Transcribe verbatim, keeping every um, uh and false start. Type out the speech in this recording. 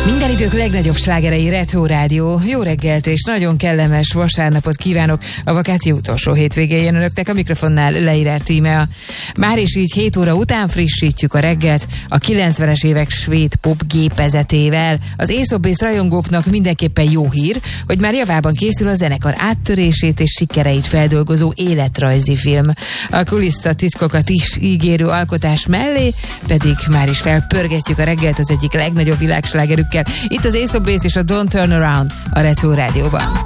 Minden idők legnagyobb slágerei Retro Rádió. Jó reggelt és nagyon kellemes vasárnapot kívánok a vakáció utolsó hétvégén önöknek, a mikrofonnál Leirár Tíme. Már is így hét óra után frissítjük a reggelt a kilencvenes évek svéd pop gépezetével. Az Ace rajongóknak mindenképpen jó hír, hogy már javában készül a zenekar áttörését és sikereit feldolgozó életrajzi film. A kulisszatitkokat is ígérő alkotás mellé pedig már is felpörgetjük a reggelt az egyik legnagyobb világslágerükkel. Itt az Ace of Base és a Don't Turn Around a Retro Rádióban.